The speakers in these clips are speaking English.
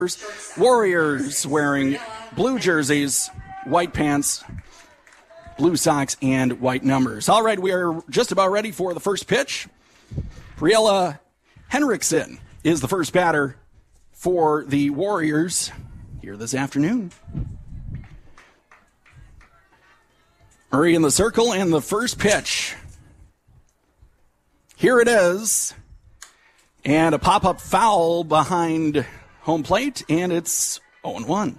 Warriors wearing blue jerseys, white pants, blue socks, and white numbers. All right, we are just about ready for the first pitch. Briella Henriksen is the first batter for the Warriors here this afternoon. Murray in the circle, and the first pitch. Here it is. And a pop-up foul behind home plate, and it's 0-1.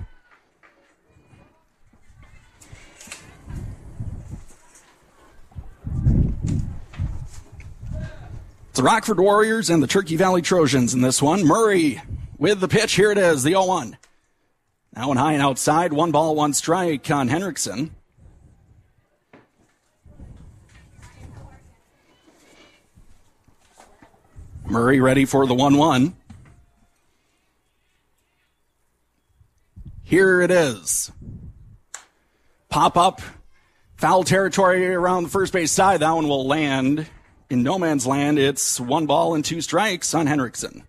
It's the Rockford Warriors and the Turkey Valley Trojans in this one. Murray with the pitch. Here it is, the 0-1. Now one high and outside. 1 ball, 1 strike on Henriksen. Murray ready for the 1-1. Here it is. Pop up. Foul territory around the first base side. That one will land in no man's land. It's 1 ball and 2 strikes on Henriksen.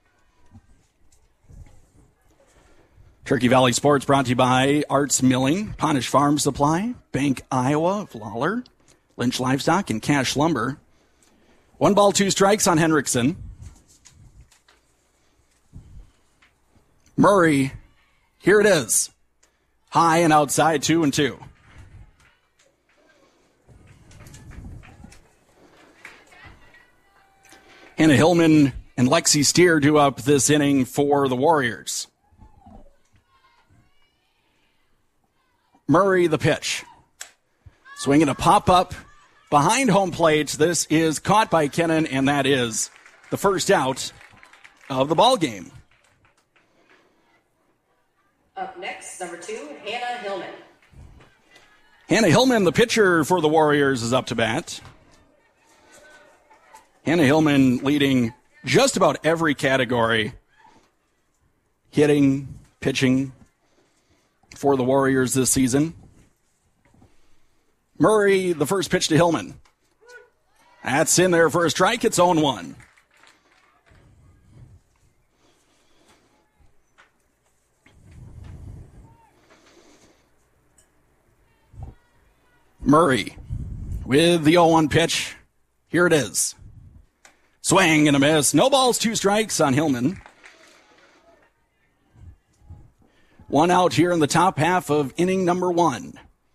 Turkey Valley Sports brought to you by Arts Milling, Ponish Farm Supply, Bank Iowa of Lawler, Lynch Livestock, and Cash Lumber. 1 ball, 2 strikes on Henriksen. Murray, here it is. High and outside, 2-2. Hannah Hillman and Lexi Steer do up this inning for the Warriors. Murray, the pitch. Swinging a pop-up behind home plate. This is caught by Kennan, and that is the first out of the ball game. Up next, number 2, Hannah Hillman. Hannah Hillman, the pitcher for the Warriors, is up to bat. Hannah Hillman leading just about every category. Hitting, pitching for the Warriors this season. Murray, the first pitch to Hillman. That's in there for a strike. It's 0-1. Murray with the 0-1 pitch. Here it is. Swing and a miss. No balls, 2 strikes on Hillman. 1 out here in the top half of inning number 1.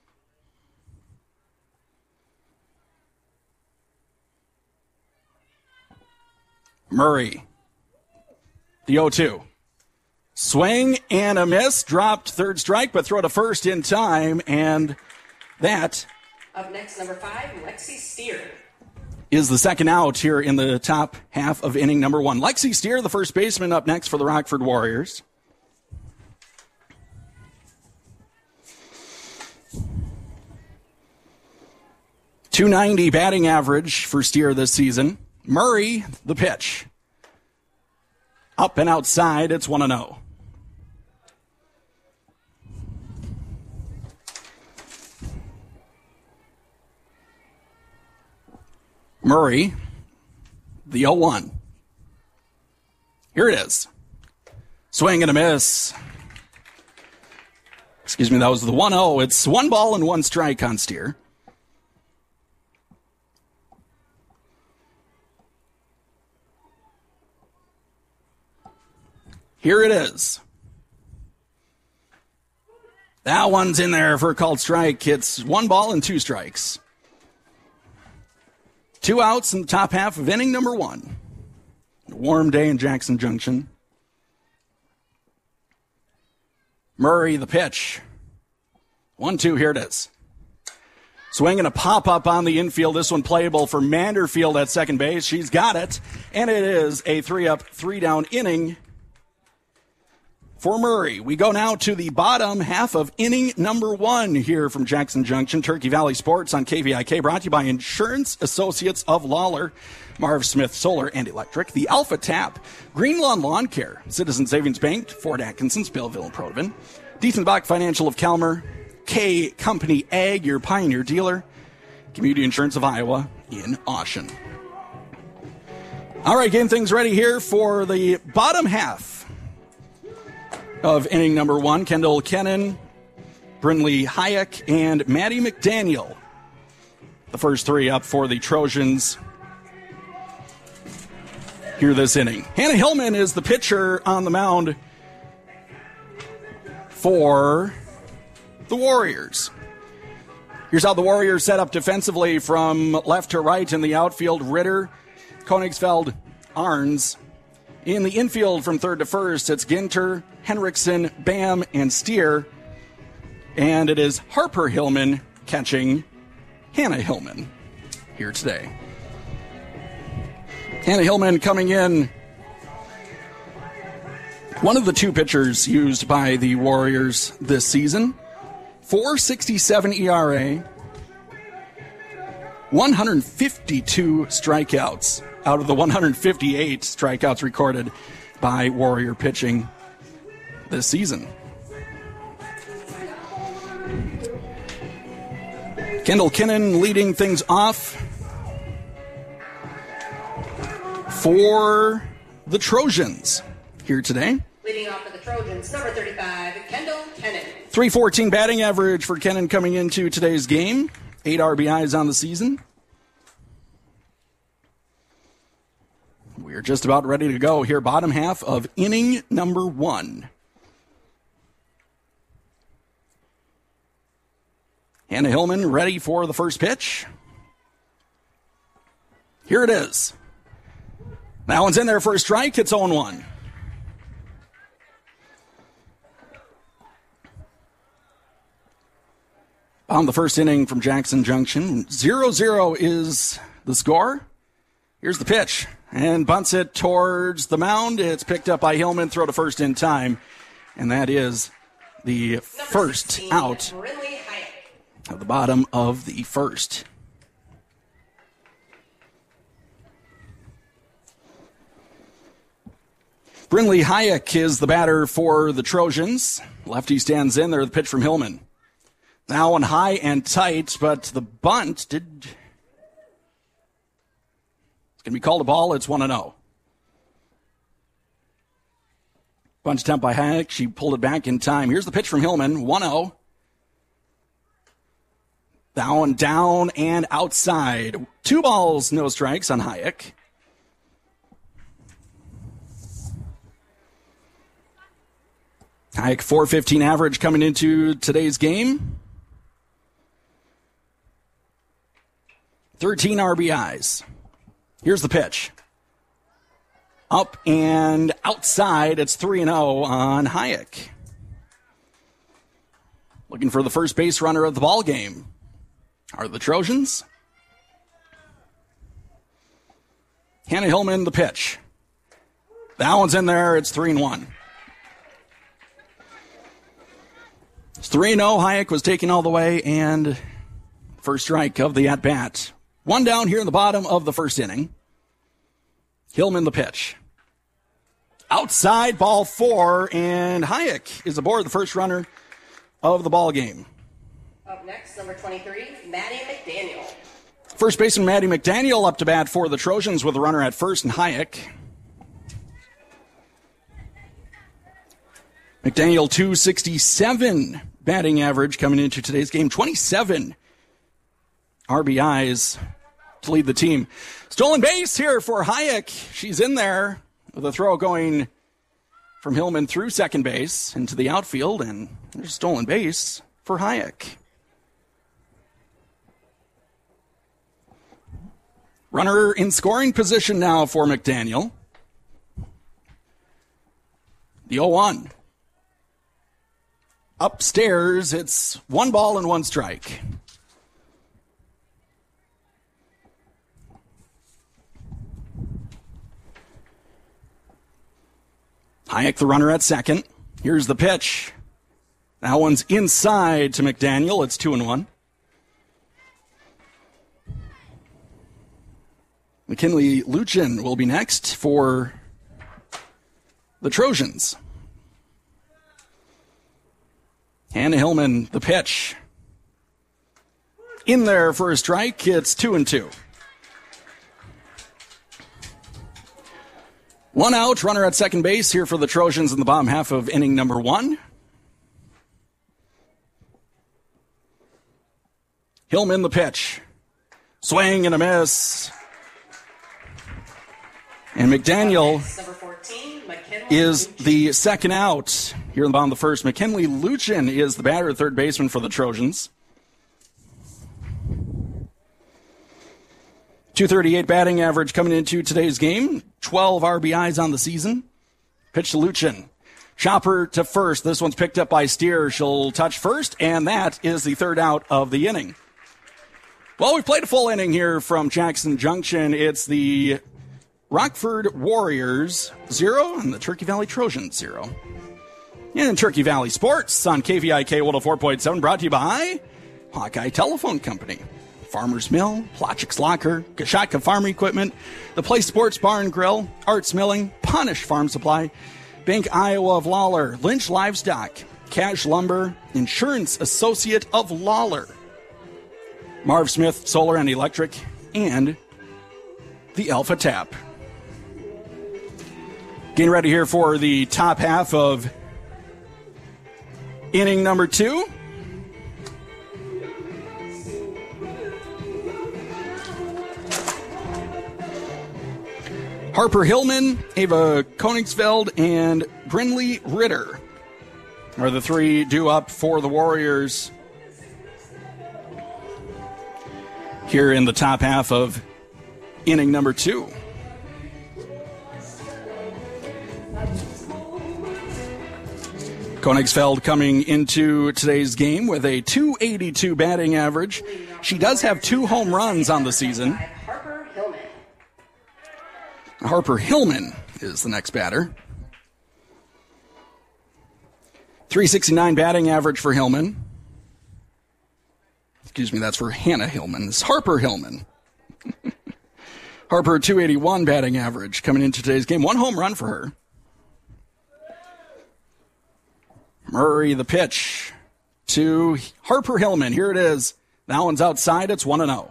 Murray, the 0-2. Swing and a miss. Dropped, 3rd strike, but throw to first in time, and that... Up next, number 5, Lexi Steer. Is the second out here in the top half of inning number 1. Lexi Steer, the first baseman, up next for the Rockford Warriors. .290 batting average for Steer this season. Murray, the pitch. Up and outside, it's 1-0. Murray, the 0-1. Here it is. Swing and a miss. Excuse me, that was the 1-0. It's 1 ball and 1 strike on Steer. Here it is. That one's in there for a called strike. It's 1 ball and 2 strikes. 2 outs in the top half of inning number 1. A warm day in Jackson Junction. Murray, the pitch. 1-2, here it is. Swinging a pop-up on the infield. This one playable for Manderfield at second base. She's got it. And it is a 3-up, 3-down inning for Murray. We go now to the bottom half of inning number 1 here from Jackson Junction. Turkey Valley Sports on KVIK, brought to you by Insurance Associates of Lawler, Marv Smith Solar and Electric, the Alpha Tap, Green Lawn Care, Citizen Savings Bank, Fort Atkinson, Belleville, and Protivin, Diefenbach Financial of Calmer, K Company Ag, your Pioneer dealer, Community Insurance of Iowa in Austin. All right, getting things ready here for the bottom half of inning number 1. Kendall Kennan, Brinley Hayek, and Maddie McDaniel. The first 3 up for the Trojans here this inning. Hannah Hillman is the pitcher on the mound for the Warriors. Here's how the Warriors set up defensively from left to right in the outfield. Ritter, Koenigsfeld, Arns. In the infield from third to first, it's Ginter, Henriksen, Bam, and Steer. And it is Harper Hillman catching Hannah Hillman here today. Hannah Hillman coming in, one of the 2 pitchers used by the Warriors this season. 4.67 ERA, 152 strikeouts out of the 158 strikeouts recorded by Warrior pitching this season. Kendall Kennan leading things off for the Trojans here today. Leading off for the Trojans, number 35, Kendall Kennan. 314 batting average for Kennan coming into today's game. 8 RBIs on the season. We're just about ready to go here, bottom half of inning number 1. Hannah Hillman ready for the first pitch. Here it is. That one's in there for a strike. It's 0-1. On the first inning from Jackson Junction, 0-0 is the score. Here's the pitch, and bunts it towards the mound. It's picked up by Hillman, throw to first in time, and that is the first 16, out of the bottom of the first. Brinley Hayek is the batter for the Trojans. Lefty stands in there, the pitch from Hillman. Now one high and tight, but the bunt it's going to be called a ball. It's 1-0. Bunt attempt by Hayek. She pulled it back in time. Here's the pitch from Hillman. 1-0. Down and outside. 2 balls, no strikes on Hayek. Hayek, 415 average coming into today's game. 13 RBIs. Here's the pitch. Up and outside. It's 3-0 on Hayek. Looking for the first base runner of the ball game are the Trojans. Hannah Hillman, the pitch. That one's in there. It's 3-1. It's 3-0. Hayek was taken all the way, and first strike of the at-bat. 1 down here in the bottom of the first inning. Hillman, the pitch. Outside, ball 4, and Hayek is aboard, the first runner of the ball game. Up next, number 23, Maddie McDaniel. First baseman Maddie McDaniel up to bat for the Trojans with a runner at first and Hayek. McDaniel, 267 batting average coming into today's game. 27 RBIs to lead the team. Stolen base here for Hayek. She's in there with a throw going from Hillman through second base into the outfield, and there's a stolen base for Hayek. Runner in scoring position now for McDaniel. The 0-1. Upstairs, it's 1 ball and 1 strike. Hayek, the runner at second. Here's the pitch. That one's inside to McDaniel. It's 2-1. McKinley Luchin will be next for the Trojans. Hannah Hillman, the pitch. In there for a strike. It's 2-2. One out, runner at second base here for the Trojans in the bottom half of inning number 1. Hillman the pitch. Swing and a miss. And McDaniel Number 14, is the second out here in the bottom of the first. McKinley Luchin is the batter at third baseman for the Trojans. .238 batting average coming into today's game. 12 RBIs on the season. Pitch to Luchin. Chopper to first. This one's picked up by Steer. She'll touch first, and that is the third out of the inning. Well, we've played a full inning here from Jackson Junction. It's the Rockford Warriors 0 and the Turkey Valley Trojans 0. And Turkey Valley Sports on KVIK 104.7, brought to you by Hawkeye Telephone Company, Farmers Mill, Plotchik's Locker, Gashotka Farm Equipment, The Place Sports Bar and Grill, Arts Milling, Punish Farm Supply, Bank Iowa of Lawler, Lynch Livestock, Cash Lumber, Insurance Associate of Lawler, Marv Smith Solar and Electric, and the Alpha Tap. Getting ready here for the top half of inning number 2. Harper Hillman, Ava Koenigsfeld, and Brinley Ritter are the three due up for the Warriors here in the top half of inning number 2. Koenigsfeld coming into today's game with a .282 batting average. She does have 2 home runs on the season. Harper Hillman. Harper Hillman is the next batter. .369 batting average for Hillman. Excuse me, that's for Hannah Hillman. It's Harper Hillman. Harper, .281 batting average coming into today's game. 1 home run for her. Murray the pitch to Harper Hillman. Here it is. That one's outside. It's 1-0.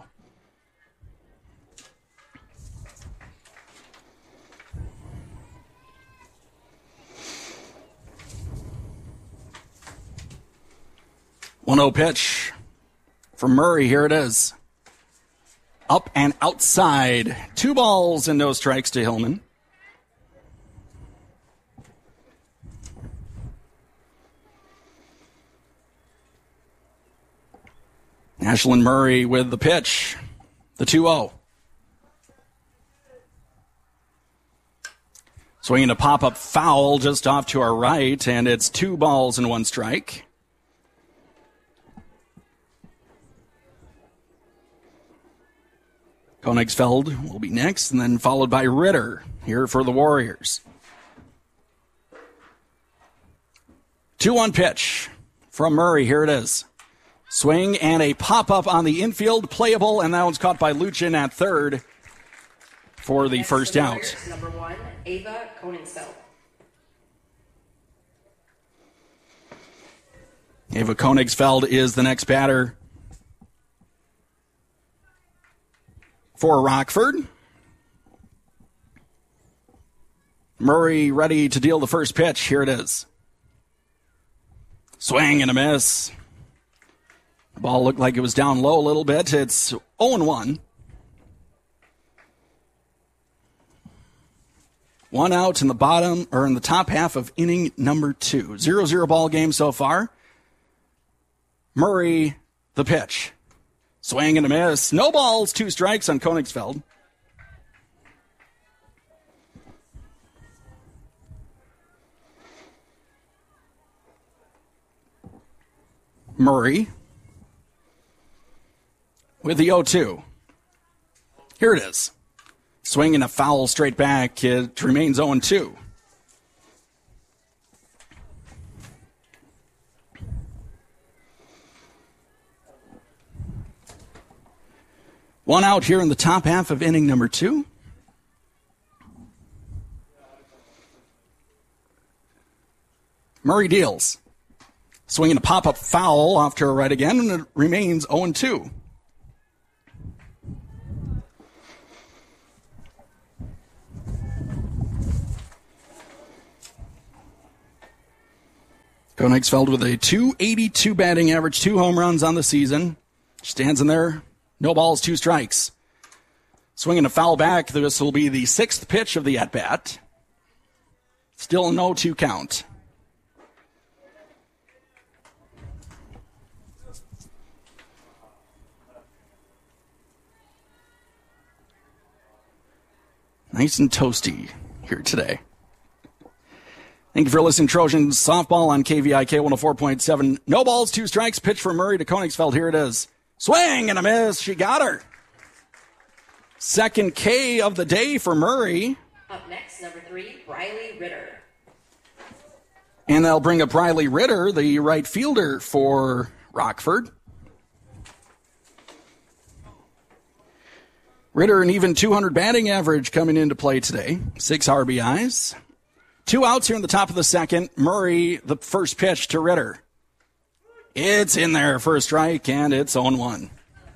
Pitch from Murray. Here it is. Up and outside. 2 balls and no strikes to Hillman. Ashlyn Murray with the pitch. The 2-0. Swinging a pop-up foul just off to our right, and it's 2 balls and 1 strike. Koenigsfeld will be next, and then followed by Ritter here for the Warriors. 2-1 pitch from Murray. Here it is. Swing and a pop-up on the infield, playable, and that one's caught by Luchin at third for the first out. Warriors, number 1, Ava Koenigsfeld. Ava Koenigsfeld is the next batter for Rockford. Murray ready to deal the first pitch. Here it is. Swing and a miss. The ball looked like it was down low a little bit. It's 0-1. 1 out in the bottom, or in the top half of inning number 2. 0-0 ball game so far. Murray, the pitch. Swing and a miss. No balls, 2 strikes on Koenigsfeld. Murray with the 0-2. Here it is. Swing and a foul straight back. It remains 0-2. One out here in the top half of inning number 2. Murray deals. Swinging a pop-up foul off to her right again, and it remains 0-2. Koenigsfeld with a .282 batting average, 2 home runs on the season. Stands in there, no balls, 2 strikes. Swinging a foul back, this will be the 6th pitch of the at-bat. Still a no 2 count. Nice and toasty here today. Thank you for listening, Trojans Softball on KVIK 104.7. No balls, 2 strikes. Pitch from Murray to Koenigsfeld. Here it is. Swing and a miss. She got her. Second K of the day for Murray. Up next, number 3, Riley Ritter. And they'll bring up Riley Ritter, the right fielder for Rockford. Ritter, an even 200 batting average coming into play today. 6 RBIs. 2 outs here in the top of the second. Murray, the first pitch to Ritter. It's in there for a strike, and it's 0-1.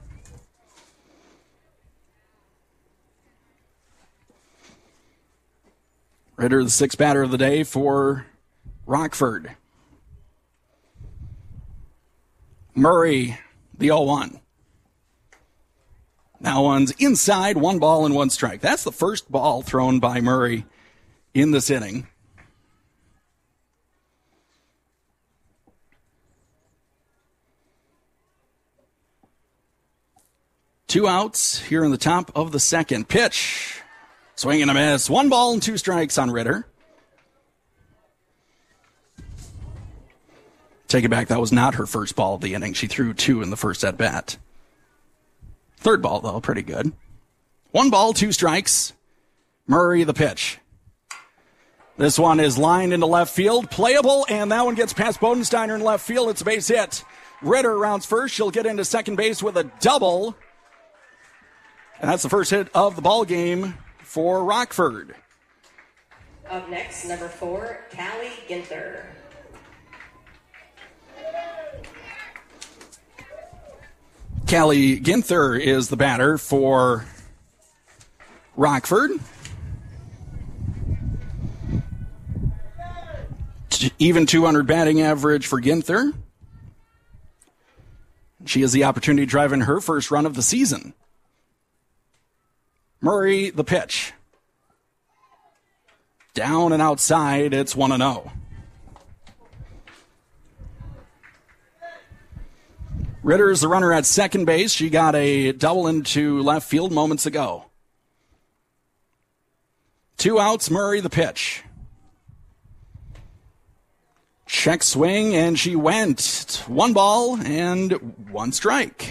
Ritter, the 6th batter of the day for Rockford. Murray, the 0-1. Now one's inside, 1 ball and 1 strike. That's the first ball thrown by Murray in this inning. Two outs here in the top of the second. Pitch. Swing and a miss. 1 ball and 2 strikes on Ritter. Take it back. That was not her first ball of the inning. She threw 2 in the first at bat. Third ball, though, pretty good. 1 ball, 2 strikes. Murray, the pitch. This one is lined into left field. Playable, and that one gets past Bodensteiner in left field. It's a base hit. Ritter rounds first. She'll get into second base with a double. And that's the first hit of the ball game for Rockford. Up next, number 4, Callie Ginther. Callie Ginther is the batter for Rockford. Even 200 batting average for Ginther. She has the opportunity to drive in her first run of the season. Murray, the pitch. Down and outside, it's 1-0. Ritter's the runner at second base. She got a double into left field moments ago. 2 outs, Murray, the pitch. Check swing, and she went. 1 ball and 1 strike.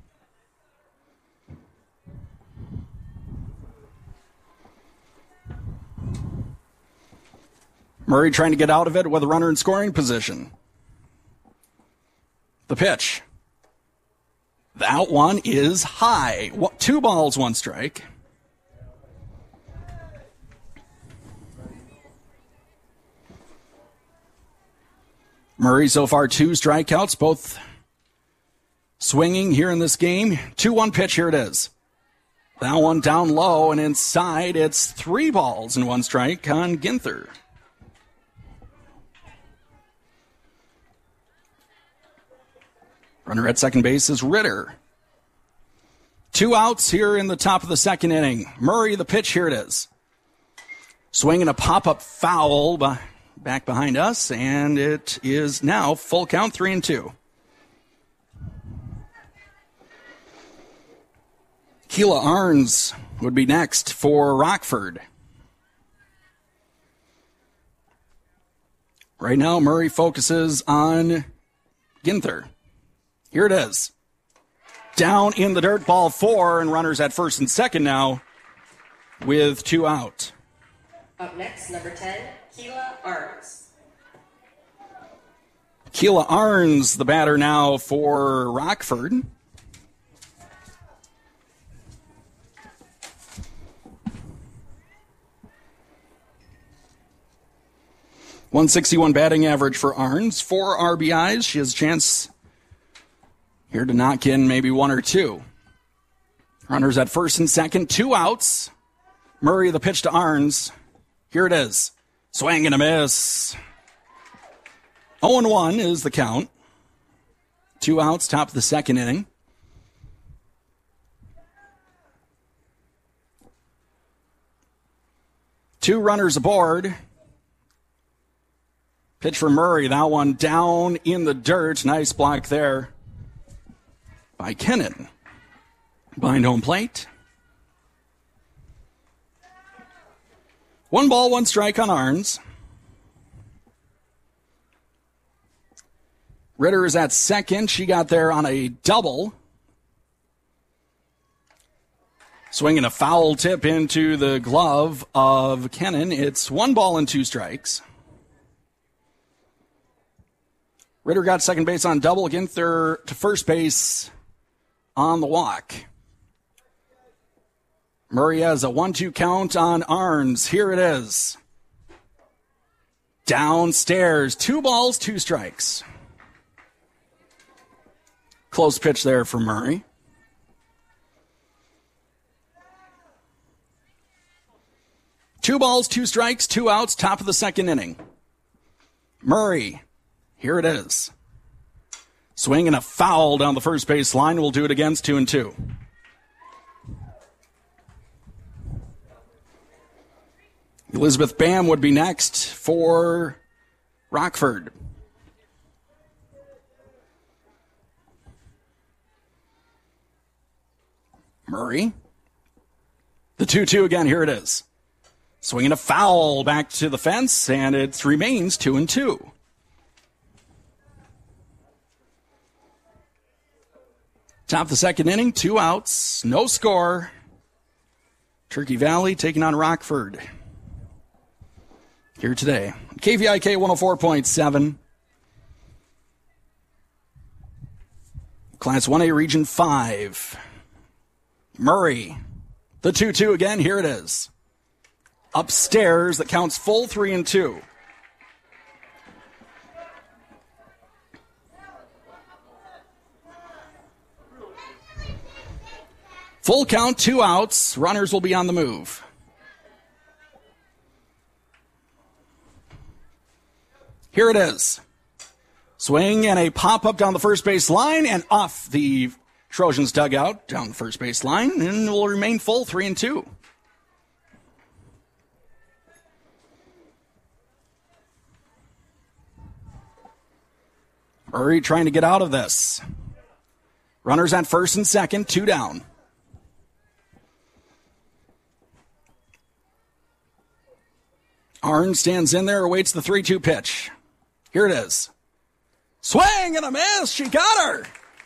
Murray trying to get out of it with a runner in scoring position. The pitch. That one is high. 2 balls, 1 strike. Murray so far 2 strikeouts, both swinging here in this game. 2-1 pitch, here it is. That one down low and inside. It's 3 balls and 1 strike on Ginther. Runner at second base is Ritter. 2 outs here in the top of the second inning. Murray, the pitch, here it is. Swinging a pop-up foul back behind us, and it is now full count, 3-2. Keela Arns would be next for Rockford. Right now, Murray focuses on Ginther. Here it is. Down in the dirt, ball 4, and runners at first and second now with 2 out. Up next, number 10, Keela Arns. Keela Arns, the batter now for Rockford. .161 batting average for Arns. 4 RBIs. She has a chance here to knock in maybe 1 or 2. Runners at first and second. 2 outs. Murray, the pitch to Arns. Here it is. Swing and a miss. 0-1 is the count. 2 outs, top of the second inning. Two runners aboard. Pitch for Murray. That one down in the dirt. Nice block there by Kennan. Behind home plate. 1 ball, 1 strike on Arns. Ritter is at second. She got there on a double. Swinging a foul tip into the glove of Kennan. It's 1 ball and 2 strikes. Ritter got second base on double. Ginther to first base on the walk. Murray has a 1-2 count on Arns. Here it is. Downstairs. 2 balls, 2 strikes. Close pitch there for Murray. Two balls, 2 strikes, 2 outs, top of the second inning. Murray, here it is. Swing and a foul down the first base line. We'll do it against 2-2. Elizabeth Bam would be next for Rockford. Murray. The 2-2 again. Here it is. Swinging a foul back to the fence, and it remains 2-2. Top of the second inning, 2 outs, no score. Turkey Valley taking on Rockford here today. KVIK 104.7. Class 1A Region 5. Murray. The 2-2 again. Here it is. Upstairs, that counts full 3-2. Full count, 2 outs. Runners will be on the move. Here it is. Swing and a pop-up down the first base line and off the Trojans' dugout down the first base line, and will remain full 3-2. Murray trying to get out of this. Runners at first and second, 2 down. Arns stands in there, awaits the 3-2 pitch. Here it is. Swing and a miss. She got her.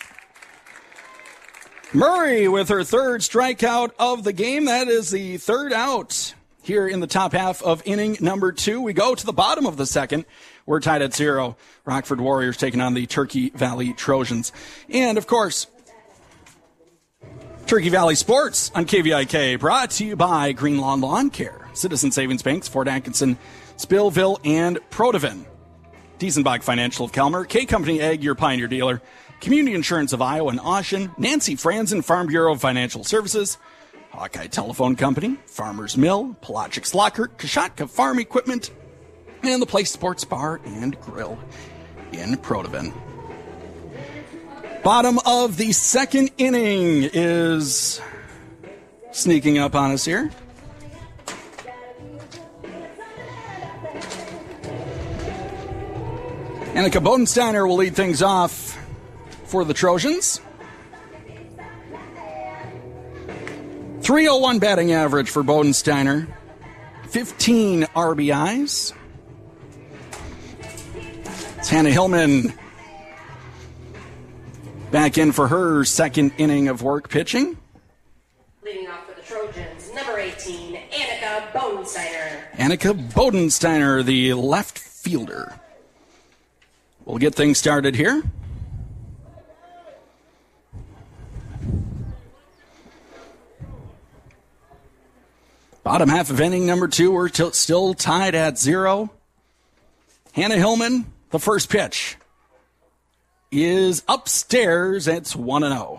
Murray with her 3rd strikeout of the game. That is the 3rd out here in the top half of inning number 2. We go to the bottom of the second. We're tied at 0. Rockford Warriors taking on the Turkey Valley Trojans. And, of course, Turkey Valley Sports on KVIK, brought to you by Green Lawn Lawn Care, Citizen Savings Banks, Fort Atkinson, Spillville, and Protivin. Diesenbach Financial of Kelmer, K-Company Egg, your Pioneer dealer, Community Insurance of Iowa and Ocean, Nancy Franzen, Farm Bureau of Financial Services, Hawkeye Telephone Company, Farmers Mill, Pelagic Lockhart, Kashatka Farm Equipment, and the Place Sports Bar and Grill in Protivin. Bottom of the second inning is sneaking up on us here. Annika Bodensteiner will lead things off for the Trojans. 301 batting average for Bodensteiner. 15 RBIs. It's Hannah Hillman back in for her second inning of work pitching. Leading off for the Trojans, number 18, Annika Bodensteiner. Annika Bodensteiner, the left fielder. We'll get things started here. Bottom half of inning number 2, we're still tied at 0. Hannah Hillman, the first pitch is upstairs. It's 1-0.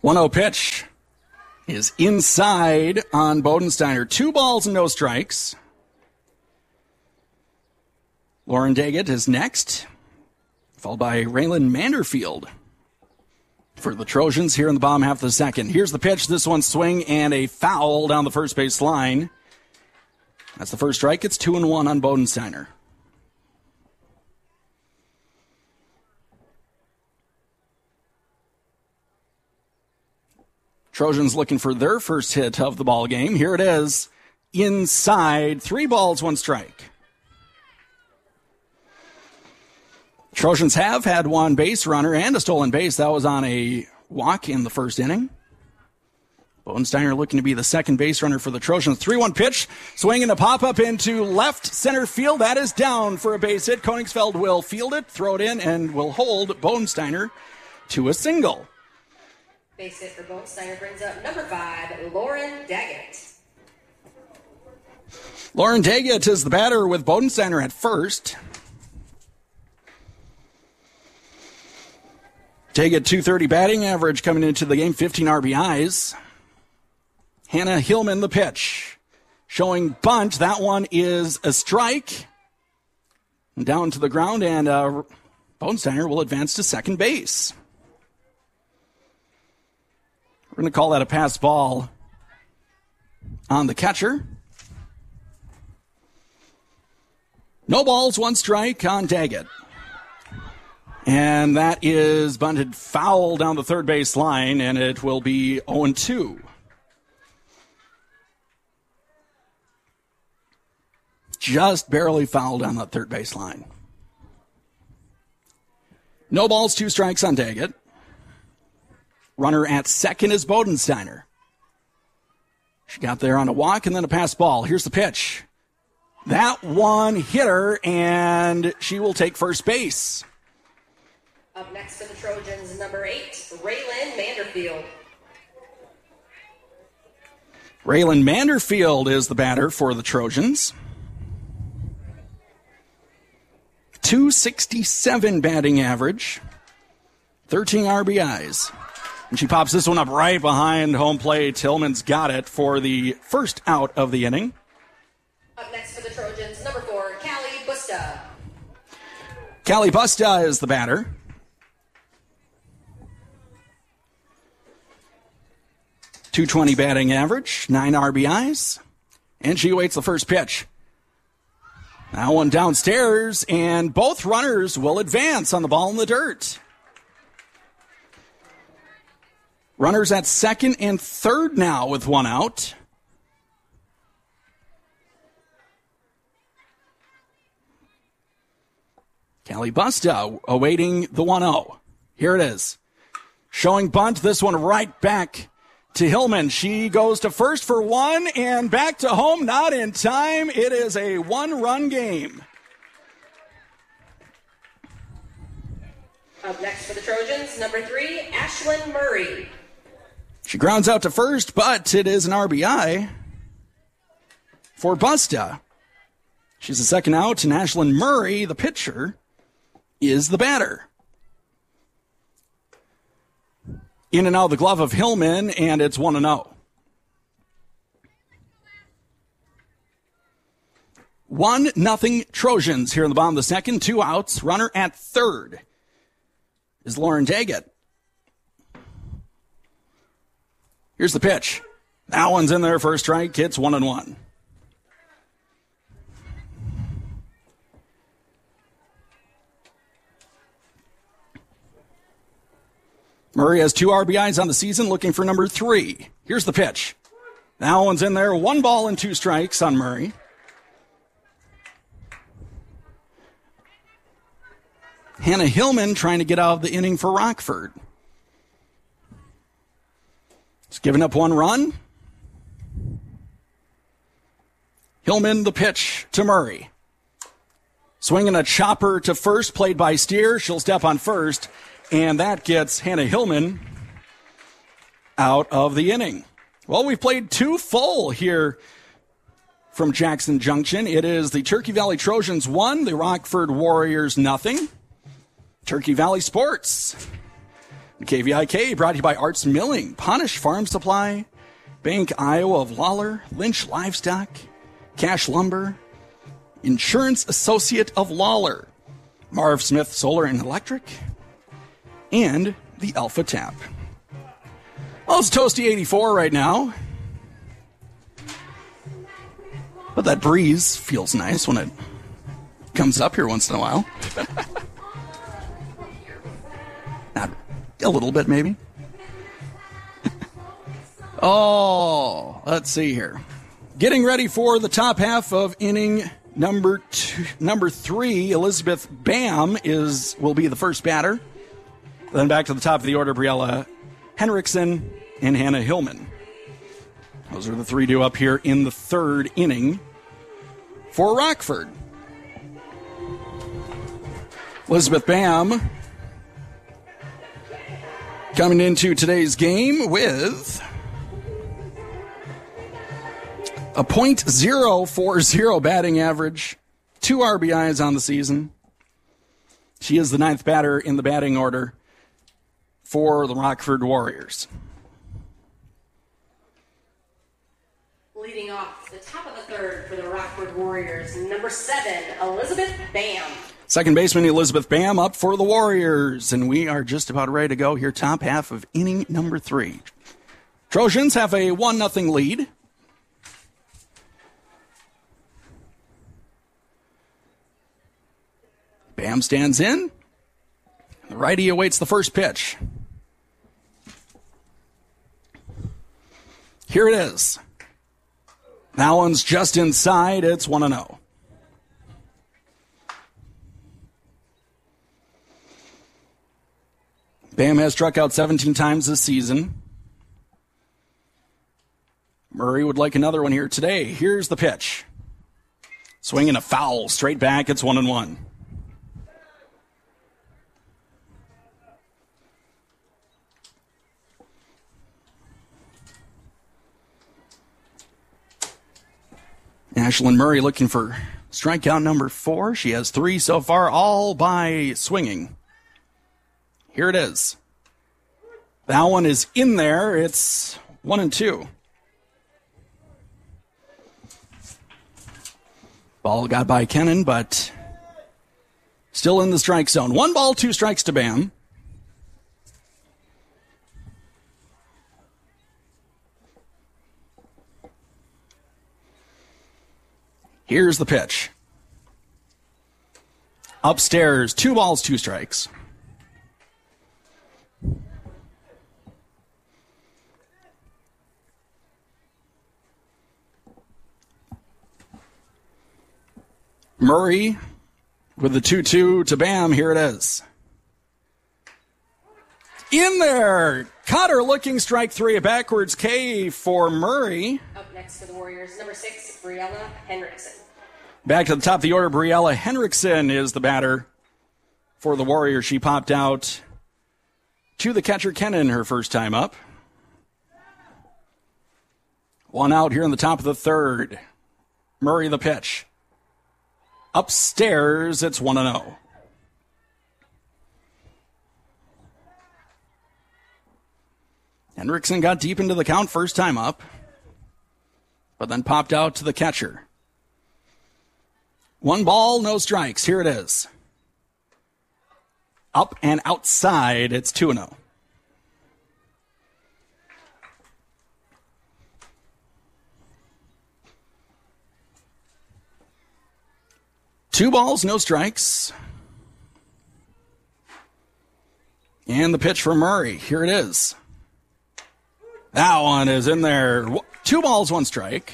1-0 pitch is inside on Bodensteiner. 2 balls and no strikes. Lauren Daggett is next, followed by Raylan Manderfield for the Trojans here in the bottom half of the second. Here's the pitch. This one swing and a foul down the first base line. That's the first strike. It's 2-1 on Bodensteiner. Trojans looking for their first hit of the ball game. Here it is. Inside. 3 balls, 1 strike. Trojans have had 1 base runner and a stolen base. That was on a walk in the first inning. Bodensteiner looking to be the second base runner for the Trojans. 3-1 pitch. Swinging a pop-up into left center field. That is down for a base hit. Koenigsfeld will field it, throw it in, and will hold Bodensteiner to a single. Base hit for Bodensteiner brings up number 5, Lauren Daggett. Lauren Daggett is the batter with Bodensteiner at first. Daggett, .230 batting average coming into the game, 15 RBIs. Hannah Hillman, the pitch. Showing bunt. That one is a strike. Down to the ground, and Bodensteiner will advance to second base. We're going to call that a pass ball on the catcher. No balls, 1 strike on Daggett. And that is bunted foul down the third base line, and it will be 0-2. Just barely fouled on that third base line. No balls, 2 strikes on Daggett. Runner at second is Bodensteiner. She got there on a walk and then a pass ball. Here's the pitch. That one hit her, and she will take first base. Up next for the Trojans, number 8, Raylan Manderfield. Raylan Manderfield is the batter for the Trojans. .267 batting average, 13 RBIs. And she pops this one up right behind home plate. Hillman's got it for the first out of the inning. Up next for the Trojans, number 4, Callie Busta. Callie Busta is the batter. .220 batting average, 9 RBIs. And she awaits the first pitch. That one downstairs, and both runners will advance on the ball in the dirt. Runners at second and third now with 1 out. Callie Busta awaiting the 1-0. Here it is. Showing bunt, this one right back to Hillman. She goes to first for 1 and back to home, not in time. It is a 1-run game. Up next for the Trojans, number 3, Ashlyn Murray. She grounds out to first, but it is an RBI for Busta. She's the second out, and Ashlyn Murray, the pitcher, is the batter. In and out of the glove of Hillman, and it's 1-0. 1-0 Trojans here in the bottom of the second. 2 outs. Runner at third is Lauren Daggett. Here's the pitch. That one's in there for a strike. It's 1-1. Murray has 2 RBIs on the season, looking for number 3. Here's the pitch. That one's in there. 1 ball and 2 strikes on Murray. Hannah Hillman trying to get out of the inning for Rockford. It's given up 1 run. Hillman, the pitch to Murray. Swinging a chopper to first, played by Steer. She'll step on first. And that gets Hannah Hillman out of the inning. Well, we've played 2 full here from Jackson Junction. It is the Turkey Valley Trojans 1, the Rockford Warriors 0. Turkey Valley Sports KVIK brought to you by Arts Milling, Punish Farm Supply, Bank Iowa of Lawler, Lynch Livestock, Cash Lumber, Insurance Associate of Lawler, Marv Smith Solar and Electric, and the Alpha Tap. Well, it's toasty 84 right now. But that breeze feels nice when it comes up here once in a while. Not a little bit, maybe. Oh, let's see here. Getting ready for the top half of inning number 3. Elizabeth Bam will be the first batter. Then back to the top of the order, Briella Henriksen and Hannah Hillman. Those are the 3 due up here in the 3rd inning for Rockford. Elizabeth Bam coming into today's game with a .040 batting average, 2 RBIs on the season. She is the 9th batter in the batting order for the Rockford Warriors. Leading off the top of the 3rd for the Rockford Warriors, number 7, Elizabeth Bam. Second baseman Elizabeth Bam up for the Warriors, and we are just about ready to go here, top half of inning number 3. Trojans have a 1-0 lead. Bam stands in. The righty awaits the first pitch. Here it is. That one's just inside. It's 1-0. Bam has struck out 17 times this season. Murray would like another one here today. Here's the pitch. Swinging a foul straight back. It's 1-1. Ashlyn Murray looking for strikeout number 4. She has 3 so far, all by swinging. Here it is. That one is in there. It's 1-2. Ball got by Kennan, but still in the strike zone. 1 ball, 2 strikes to Bam. Here's the pitch. Upstairs, 2 balls, 2 strikes. Murray with the 2-2 to Bam. Here it is. In there. Cutter looking strike 3. A backwards K for Murray. Up next for the Warriors, number 6, Briella Henriksen. Back to the top of the order, Briella Henriksen is the batter for the Warriors. She popped out to the catcher Kennan her first time up. 1 out here in the top of the 3rd. Murray the pitch. Upstairs, it's 1-0. Henriksen got deep into the count first time up, but then popped out to the catcher. 1 ball, no strikes. Here it is. Up and outside, it's 2-0. Two balls, no strikes. And the pitch for Murray. Here it is. That one is in there. 2 balls, 1 strike.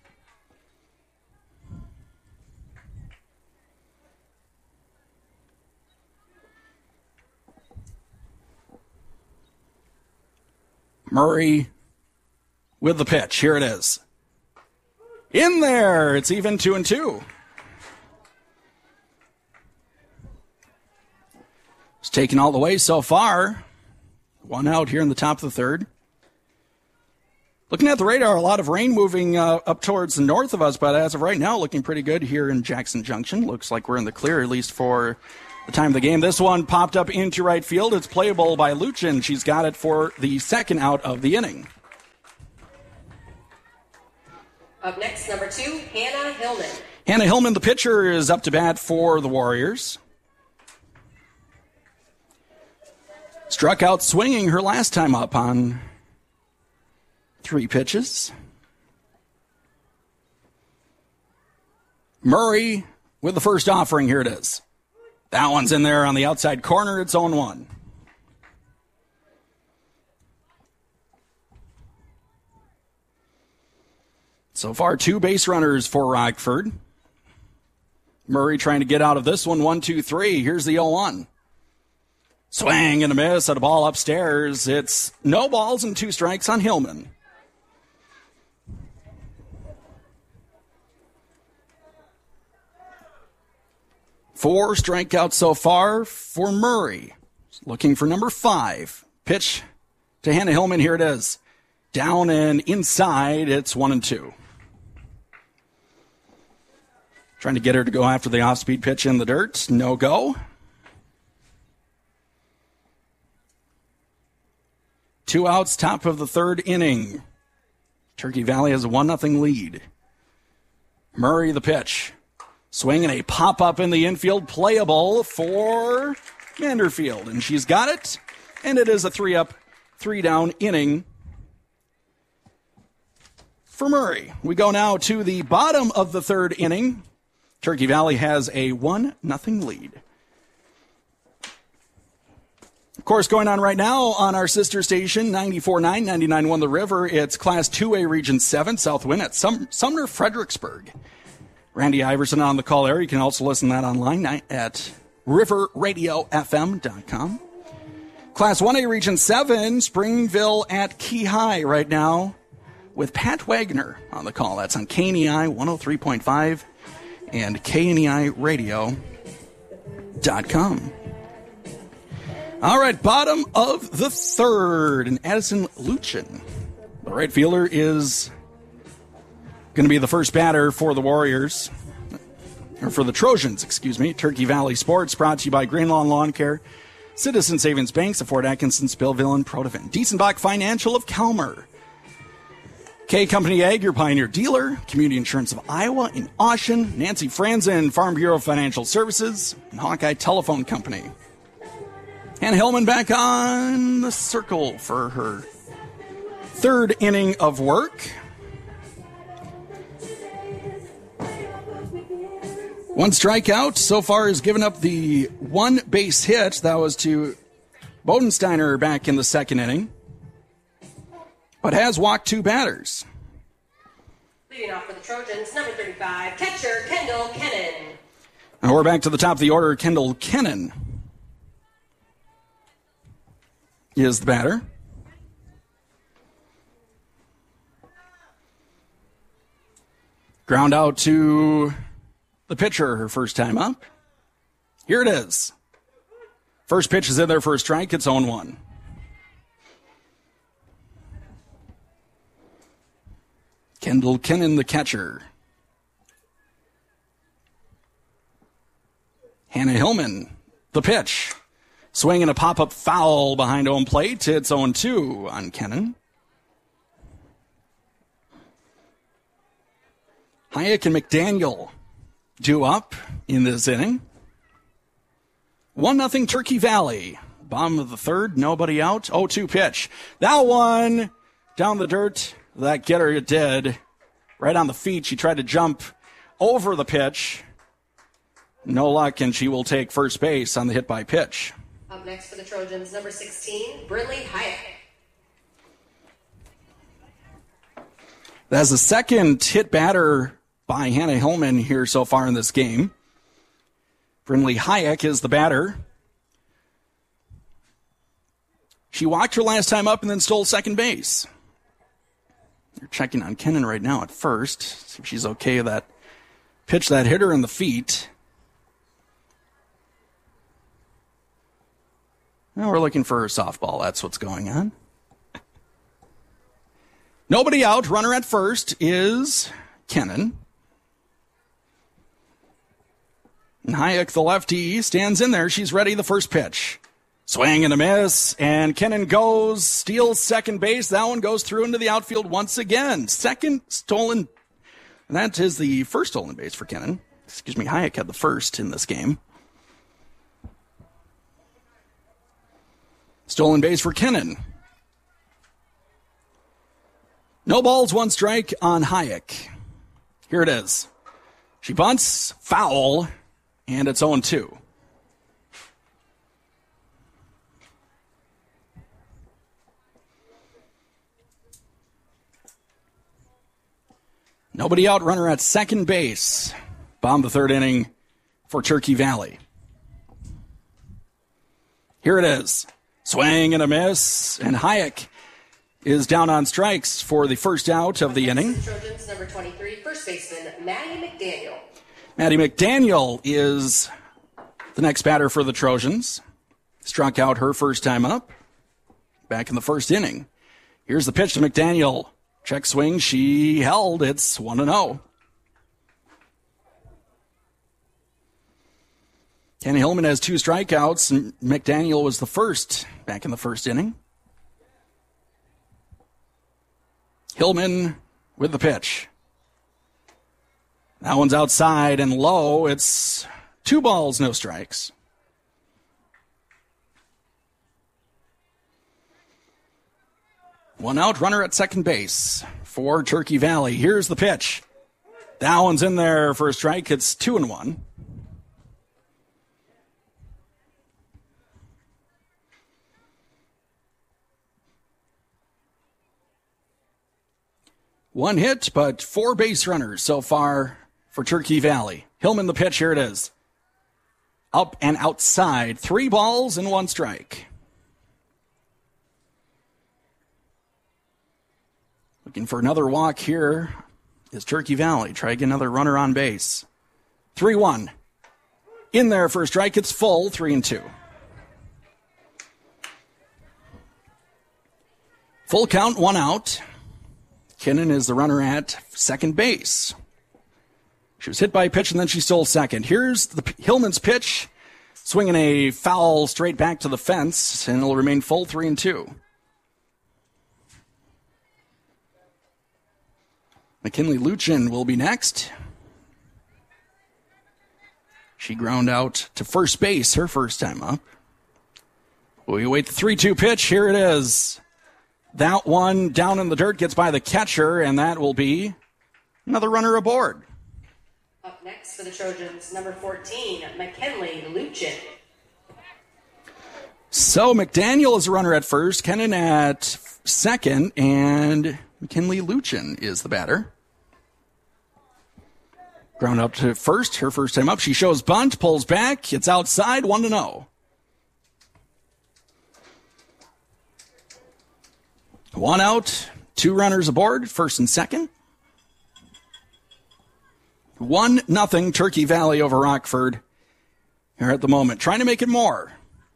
Murray with the pitch. Here it is. In there. It's even 2-2. It's taken all the way so far. 1 out here in the top of the 3rd. Looking at the radar, a lot of rain moving up towards the north of us, but as of right now, looking pretty good here in Jackson Junction. Looks like we're in the clear, at least for The time of the game, this one popped up into right field. It's playable by Luchin. She's got it for the second out of the inning. Up next, number 2, Hannah Hillman. Hannah Hillman, the pitcher, is up to bat for the Warriors. Struck out swinging her last time up on 3 pitches. Murray with the first offering. Here it is. That one's in there on the outside corner. It's 0-1. So far, 2 base runners for Rockford. Murray trying to get out of this one. 1-2-3. Here's the 0-1. Swing and a miss at a ball upstairs. It's no balls and 2 strikes on Hillman. Four strikeouts so far for Murray. Looking for number 5. Pitch to Hannah Hillman. Here it is. Down and inside. It's 1-2. Trying to get her to go after the off-speed pitch in the dirt. No go. 2 outs, top of the 3rd inning. Turkey Valley has a 1-0 lead. Murray the pitch. Swing and a pop-up in the infield, playable for Manderfield. And she's got it, and it is a 3-up, 3-down inning for Murray. We go now to the bottom of the 3rd inning. Turkey Valley has a 1-0 lead. Of course, going on right now on our sister station, 94.9, 99.1 The River, it's Class 2A Region 7, Southwind at Sumner, Fredericksburg. Randy Iverson on the call there. You can also listen to that online at riverradiofm.com. Class 1A Region 7, Springville at Key High right now with Pat Wagner on the call. That's on KNEI 103.5 and KNEIradio.com. All right, bottom of the 3rd, and Addison Luchin, the right fielder, is going to be the first batter for the Warriors, or for the Trojans, excuse me. Turkey Valley Sports, brought to you by Green Lawn Lawn Care, Citizen Savings Banks of Fort Atkinson, Spillville, and Protivin. Diesenbach Financial of Calmer. K Company Ag, your Pioneer dealer. Community Insurance of Iowa in Austin. Nancy Franzen, Farm Bureau Financial Services. And Hawkeye Telephone Company. Hannah Hillman back on the circle for her 3rd inning of work. 1 strikeout so far has given up the 1 base hit. That was to Bodensteiner back in the 2nd inning. But has walked 2 batters. Leading off for the Trojans, number 35, catcher Kendall Kennan. Now we're back to the top of the order. Kendall Kennan is the batter. Ground out to the pitcher her first time up. Here it is. First pitch is in there for a strike. It's 0-1. Kendall Kennan, the catcher. Hannah Hillman, the pitch. Swing and a pop-up foul behind home plate. It's 0-2 on Kennan. Hayek and McDaniel due up in this inning. 1-0 Turkey Valley. Bottom of the 3rd, nobody out. 0-2 pitch. That one down the dirt. That getter did. Right on the feet. She tried to jump over the pitch. No luck, and she will take first base on the hit by pitch. Up next for the Trojans, number 16, Brinley Hayek. That's the 2nd hit batter by Hannah Hillman here so far in this game. Brinley Hayek is the batter. She walked her last time up and then stole second base. They're checking on Kennan right now at first. See if she's okay with that pitch that hit her in the feet. Now we're looking for her softball. That's what's going on. Nobody out. Runner at first is Kennan. And Hayek, the lefty, stands in there. She's ready. The first pitch. Swing and a miss. And Kennan goes, steals second base. That one goes through into the outfield once again. Second stolen. That is the first stolen base for Kennan. Hayek had the first in this game. Stolen base for Kennan. No balls, one strike on Hayek. Here it is. She bunts, foul, and it's 0-2. Nobody out, runner at second base. Bomb the third inning for Turkey Valley. Here it is. Swing and a miss, and Hayek is down on strikes for the first out of the inning. Trojans, number 23, first baseman, Maddie McDaniel. Maddie McDaniel is the next batter for the Trojans. Struck out her first time up back in the first inning. Here's the pitch to McDaniel. Check swing. She held. It's 1-0. Kenny Hillman has 2 strikeouts, and McDaniel was the first back in the first inning. Hillman with the pitch. That one's outside and low. It's 2 balls, no strikes. One out, runner at second base for Turkey Valley. Here's the pitch. That one's in there for a strike. It's 2-1. One hit, but 4 base runners so far for Turkey Valley. Hillman the pitch, here it is. Up and outside, 3 balls and 1 strike. Looking for another walk here is Turkey Valley. Try to get another runner on base. 3-1. In there for a strike, it's full, 3-2. Full count, 1 out. Kennan is the runner at second base. She was hit by a pitch, and then she stole second. Here's the Hillman's pitch, swinging a foul straight back to the fence, and it'll remain full, 3-2. McKinley Luchin will be next. She ground out to first base her first time up. We await the 3-2 pitch. Here it is. That one down in the dirt gets by the catcher, and that will be another runner aboard. Up next for the Trojans, number 14, McKinley Luchin. So McDaniel is a runner at first, Kennan at second, and McKinley Luchin is the batter. Ground up to first, her first time up. She shows bunt, pulls back. It's outside, 1-0. 1 out, 2 runners aboard, first and second. 1-0 Turkey Valley over Rockford here at the moment. Trying to make it more.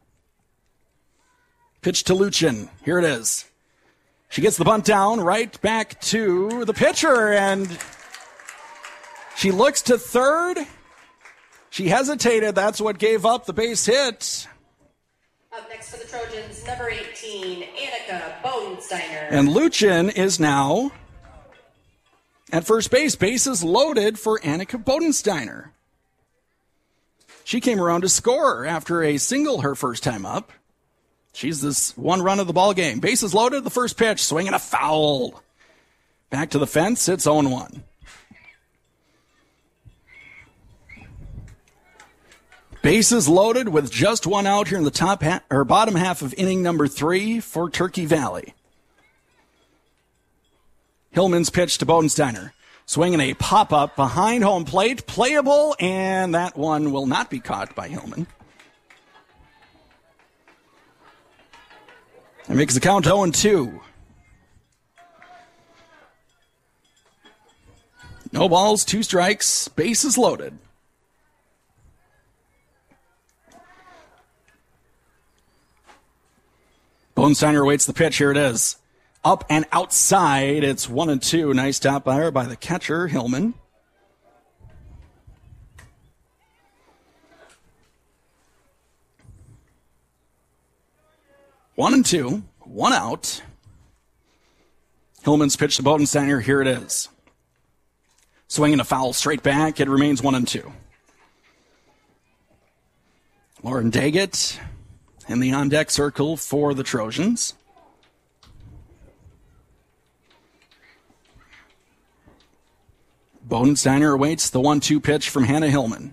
Pitch to Luchin. Here it is. She gets the bunt down, right back to the pitcher, and she looks to third. She hesitated. That's what gave up the base hit. Up next for the Trojans, number 18, Annika Bodensteiner. And Luchin is now at first base. Bases loaded for Annika Bodensteiner. She came around to score after a single her first time up. She's this 1 run of the ball game. Bases loaded, the first pitch, swinging a foul. Back to the fence, it's 0-1. Bases loaded with just 1 out here in the bottom half of inning number 3 for Turkey Valley. Hillman's pitch to Bodensteiner. Swinging a pop-up behind home plate. Playable, and that one will not be caught by Hillman. That makes the count 0-2. No balls, 2 strikes, bases loaded. Bodensteiner waits the pitch. Here it is. Up and outside. It's 1-2. Nice stop by the catcher, Hillman. 1-2, 1 out. Hillman's pitch to Bodensteiner. Here it is. Swinging a foul straight back. It remains 1-2. Lauren Daggett in the on-deck circle for the Trojans. Bodensteiner awaits the 1-2 pitch from Hannah Hillman.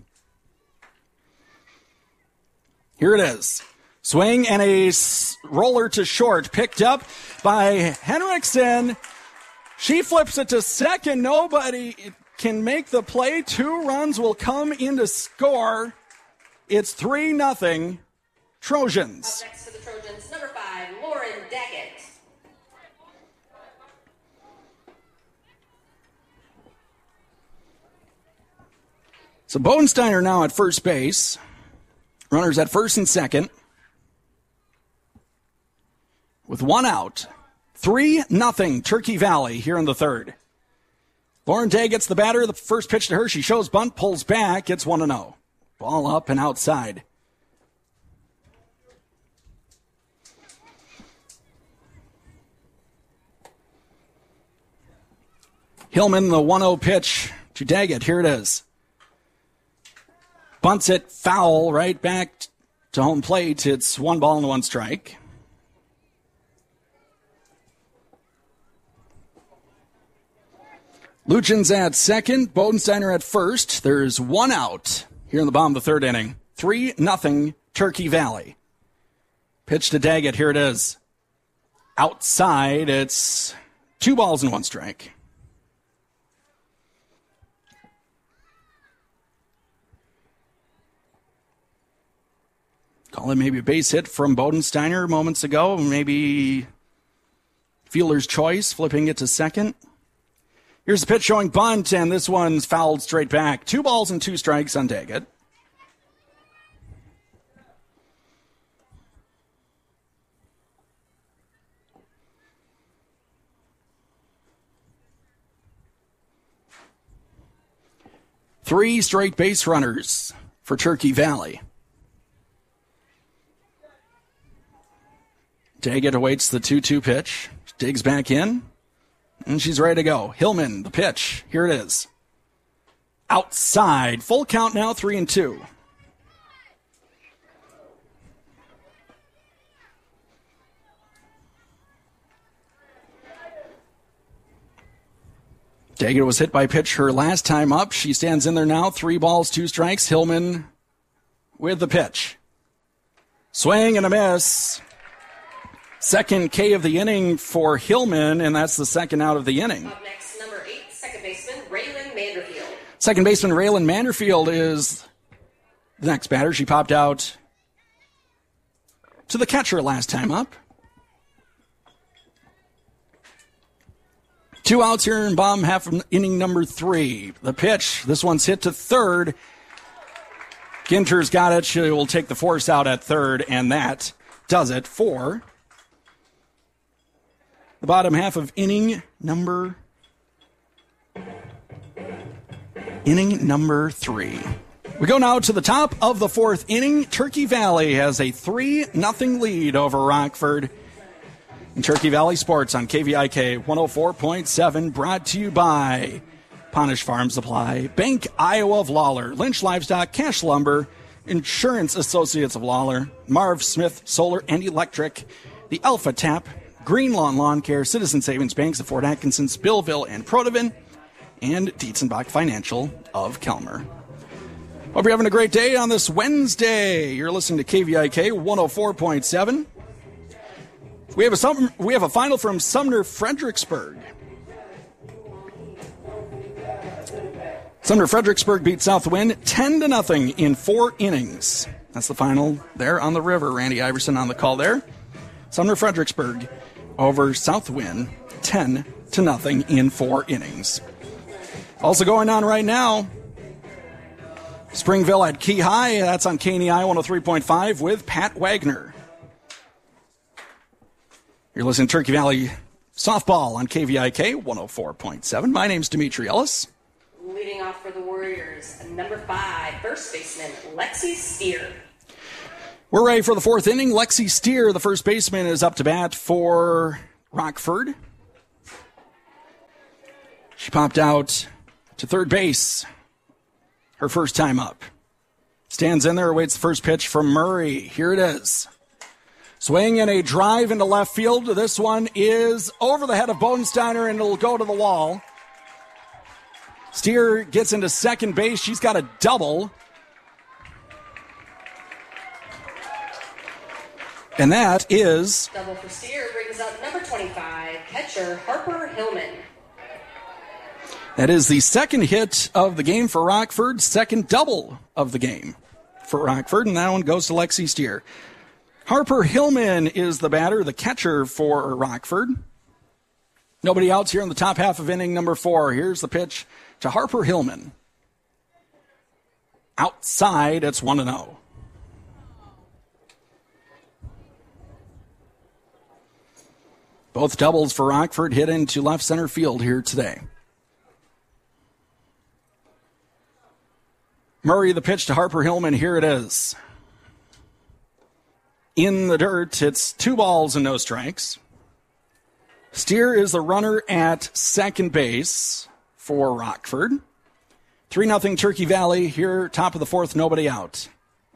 Here it is. Swing and a roller to short. Picked up by Henriksen. She flips it to second. Nobody can make the play. 2 runs will come in to score. It's 3-0 Trojans. Up next for the Trojans, number 5, Lauren Daggett. So Bodensteiner now at first base. Runners at first and second. With 1 out. 3-0 Turkey Valley here in the third. Lauren Day gets the batter. The first pitch to her. She shows bunt, pulls back. It's 1-0. Ball up and outside. Hillman, the 1-0 pitch to Daggett. Here it is. Bunts it foul right back to home plate. It's 1 ball and 1 strike. Luchen's at second. Bodensteiner at first. There's 1 out here in the bottom of the third inning. 3-0 Turkey Valley. Pitch to Daggett. Here it is. Outside. It's 2 balls and 1 strike. Call it maybe a base hit from Bodensteiner moments ago. Maybe fielder's choice, flipping it to second. Here's the pitch showing bunt, and this one's fouled straight back. 2 balls and 2 strikes on Daggett. Three straight base runners for Turkey Valley. Daggett awaits the 2-2 pitch. Digs back in. And she's ready to go. Hillman, the pitch. Here it is. Outside. Full count now, 3-2. Daggett was hit by pitch her last time up. She stands in there now. 3 balls, 2 strikes. Hillman with the pitch. Swing and a miss. Second K of the inning for Hillman, and that's the second out of the inning. Up next, number 8, second baseman, Raylan Manderfield. Second baseman Raylan Manderfield is the next batter. She popped out to the catcher last time up. 2 outs here in bottom half of inning number 3. The pitch, this one's hit to third. Ginter's got it. She will take the force out at third, and that does it for the bottom half of inning number 3. We go now to the top of the 4th inning. Turkey Valley has a 3-0 lead over Rockford. And Turkey Valley Sports on KVIK 104.7, brought to you by Ponish Farm Supply, Bank Iowa of Lawler, Lynch Livestock, Cash Lumber, Insurance Associates of Lawler, Marv Smith Solar and Electric, the Alpha Tap, Green Lawn Care, Citizen Savings Banks of Fort Atkinson, Spillville, and Protivin, and Dietzenbach Financial of Kelmer. Hope you're having a great day on this Wednesday. You're listening to KVIK 104.7. We have a final from Sumner Fredericksburg. Sumner Fredericksburg beat Southwind 10-0 in 4 innings. That's the final there on the river. Randy Iverson on the call there. Sumner Fredericksburg over Southwind 10-0 in 4 innings. Also going on right now, Springville at Key High. That's on KNEI 103.5 with Pat Wagner. You're listening to Turkey Valley Softball on KVIK 104.7. My name's Dimitri Ellis. Leading off for the Warriors, number 5, first baseman, Lexi Steer. We're ready for the fourth inning. Lexi Steer, the first baseman, is up to bat for Rockford. She popped out to third base her first time up. Stands in there, awaits the first pitch from Murray. Here it is. Swing and a drive into left field. This one is over the head of Bodensteiner, and it'll go to the wall. Steer gets into second base. She's got a double. And that is... Double for Steer brings up number 25, catcher Harper Hillman. That is the second hit of the game for Rockford, second double of the game for Rockford, and that one goes to Lexi Steer. Harper Hillman is the batter, the catcher for Rockford. Nobody outs here in the top half of inning number 4. Here's the pitch to Harper Hillman. Outside, it's 1-0. Both doubles for Rockford hit into left center field here today. Murray, the pitch to Harper Hillman. Here it is. In the dirt, it's 2 balls and no strikes. Steer is the runner at second base for Rockford. 3-0 Turkey Valley here, top of the fourth, nobody out.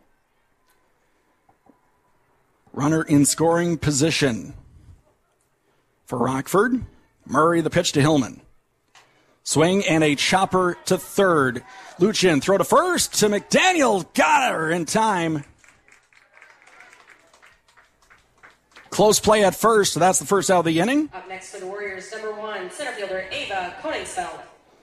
Runner in scoring position for Rockford. Murray, the pitch to Hillman. Swing and a chopper to third. Luchin, throw to first to McDaniel. Got her in time. Close play at first, so that's the first out of the inning. Up next for the Warriors, number 1, center fielder Ava Koningsfeld.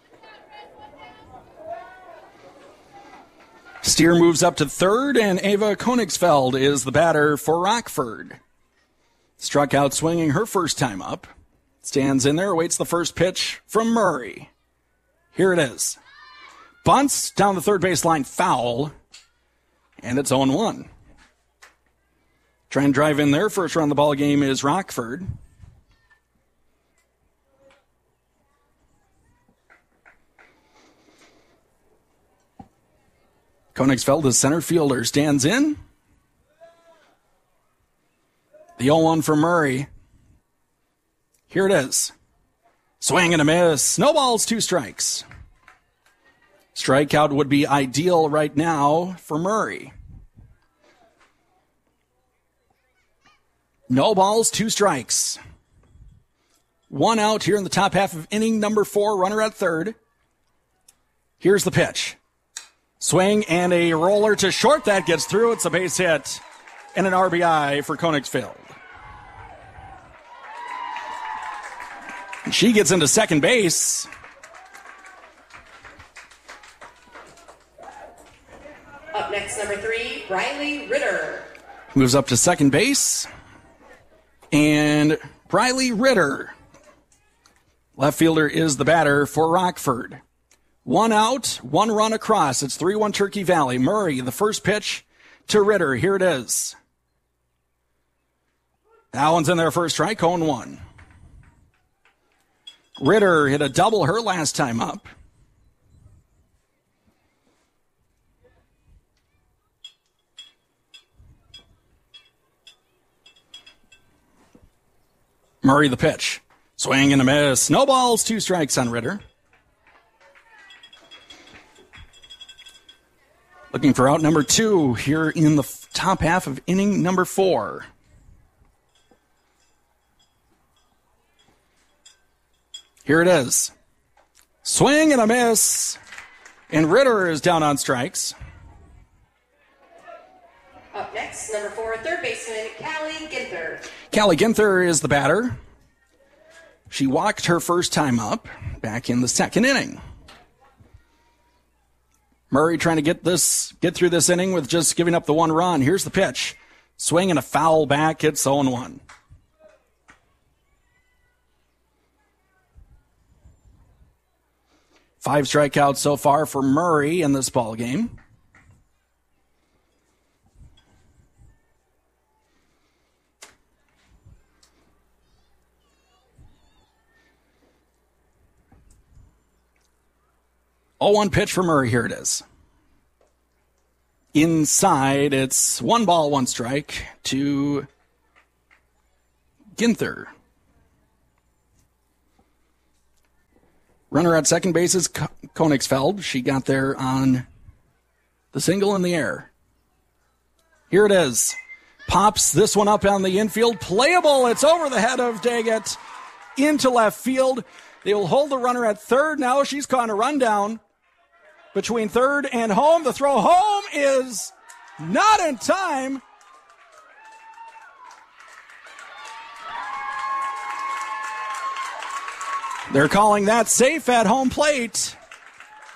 Steer moves up to third, and Ava Koningsfeld is the batter for Rockford. Struck out swinging her first time up. Stands in there, awaits the first pitch from Murray. Here it is. Bunts down the third baseline, foul, and it's 0-1. Try and drive in there. First run of the ball game is Rockford. Koenigsfeld, the center fielder, stands in. The 0-1 for Murray. Here it is. Swing and a miss. No balls, 2 strikes. Strikeout would be ideal right now for Murray. No balls, 2 strikes. 1 out here in the top half of inning number 4. Runner at third. Here's the pitch. Swing and a roller to short. That gets through. It's a base hit and an RBI for Koenigsfeld. She gets into second base. Up next, number 3, Riley Ritter. Moves up to second base. And Riley Ritter, left fielder, is the batter for Rockford. 1 out, 1 run across. It's 3-1 Turkey Valley. Murray, the first pitch to Ritter. Here it is. That one's in there for a strike, 0-1. Ritter hit a double her last time up. Murray, the pitch. Swing and a miss. No balls, 2 strikes on Ritter. Looking for out number 2 here in the top half of inning number 4. Here it is. Swing and a miss. And Ritter is down on strikes. Up next, number 4, third baseman Callie Ginther. Callie Ginther is the batter. She walked her first time up back in the second inning. Murray trying to get through this inning with just giving up the 1 run. Here's the pitch. Swing and a foul back. It's 0-1. Five strikeouts so far for Murray in this ball game. Oh, 1 pitch for Murray. Here it is. inside. It's 1 ball, 1 strike to Ginther. Runner at second base is Konigsfeld. She got there on the single in the air. Here it is. Pops this one up on the infield. Playable. It's over the head of Daggett into left field. They will hold the runner at third. Now she's caught a rundown between third and home. The throw home is not in time. They're calling that safe at home plate.